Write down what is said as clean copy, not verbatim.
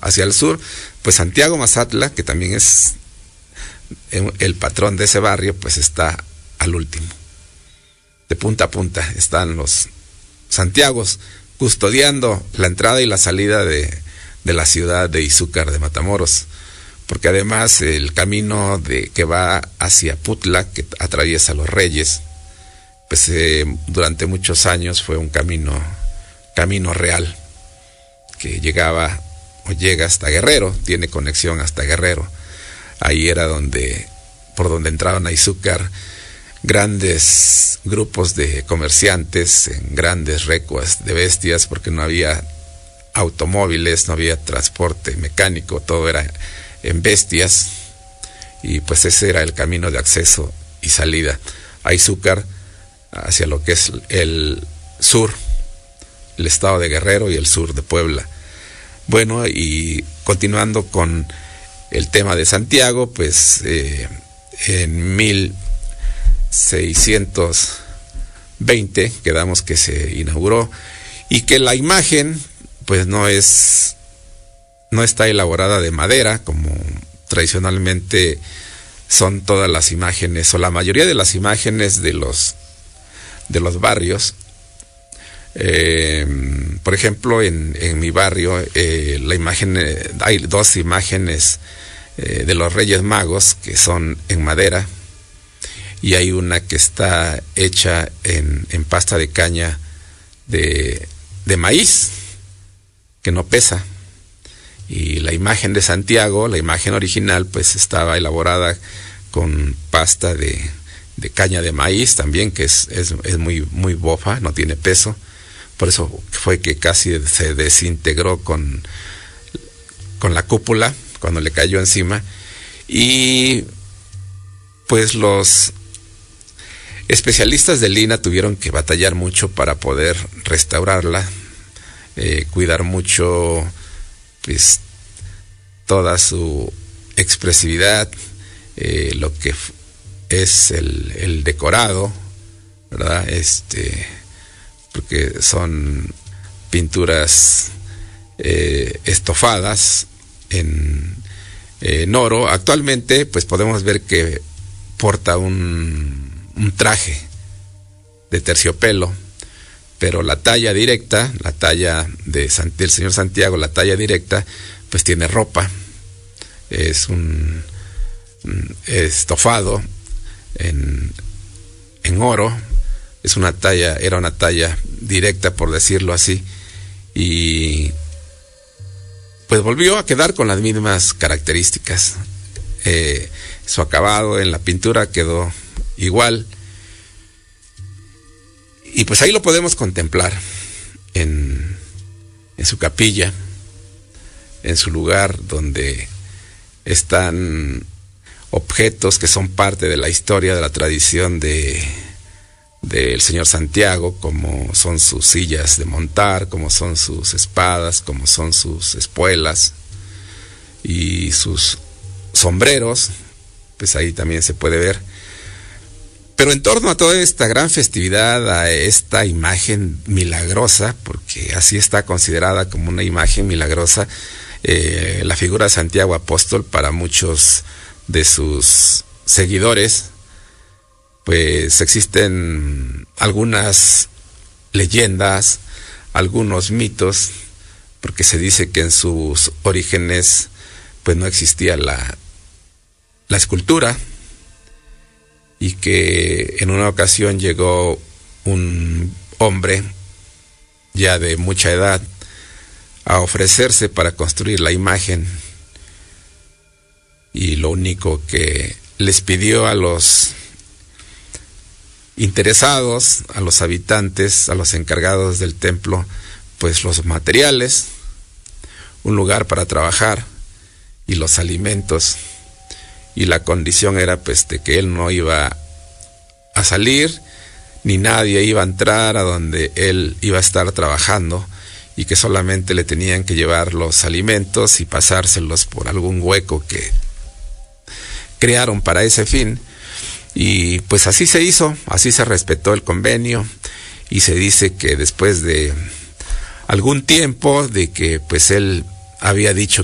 hacia el sur, pues Santiago Mazatla, que también es el patrón de ese barrio, pues está al último. De punta a punta están los Santiagos custodiando la entrada y la salida de la ciudad de Izúcar de Matamoros, porque además el camino que va hacia Putla, que atraviesa Los Reyes, pues durante muchos años fue un camino real, que llegaba o llega hasta Guerrero, tiene conexión hasta Guerrero. Ahí era por donde entraban a Izúcar grandes grupos de comerciantes en grandes recuas de bestias, porque no había automóviles, no había transporte mecánico, todo era en bestias, y pues ese era el camino de acceso y salida a Izúcar hacia lo que es el sur, el estado de Guerrero y el sur de Puebla. Bueno, y continuando con el tema de Santiago, pues en 1620 quedamos que se inauguró, y que la imagen pues no está elaborada de madera como tradicionalmente son todas las imágenes, o la mayoría de las imágenes de los barrios. Por ejemplo, en mi barrio la imagen, hay dos imágenes de los Reyes Magos que son en madera, y hay una que está hecha en pasta de caña de maíz, que no pesa. Y la imagen de Santiago, la imagen original, pues estaba elaborada con pasta de caña de maíz también, que es muy, muy bofa, no tiene peso. Por eso fue que casi se desintegró con la cúpula cuando le cayó encima. Y pues los especialistas de Lina tuvieron que batallar mucho para poder restaurarla, cuidar mucho pues toda su expresividad, lo que es el decorado, ¿verdad? Porque son pinturas estofadas en oro. Actualmente pues podemos ver que porta un traje de terciopelo, pero la talla directa, la talla del señor Santiago, la talla directa, pues tiene ropa, es un estofado en oro, era una talla directa, por decirlo así, y pues volvió a quedar con las mismas características. Su acabado en la pintura quedó igual. Y pues ahí lo podemos contemplar en su capilla, en su lugar donde están objetos que son parte de la historia, de la tradición del señor Santiago, como son sus sillas de montar, como son sus espadas, como son sus espuelas y sus sombreros, pues ahí también se puede ver. Pero en torno a toda esta gran festividad, a esta imagen milagrosa, porque así está considerada como una imagen milagrosa, la figura de Santiago Apóstol, para muchos de sus seguidores, pues existen algunas leyendas, algunos mitos, porque se dice que en sus orígenes pues no existía la escultura, y que en una ocasión llegó un hombre ya de mucha edad a ofrecerse para construir la imagen, y lo único que les pidió a los interesados, a los habitantes, a los encargados del templo, pues los materiales, un lugar para trabajar y los alimentos. Y la condición era pues de que él no iba a salir, ni nadie iba a entrar a donde él iba a estar trabajando, y que solamente le tenían que llevar los alimentos y pasárselos por algún hueco que crearon para ese fin. Y pues así se hizo, así se respetó el convenio, y se dice que después de algún tiempo de que pues él había dicho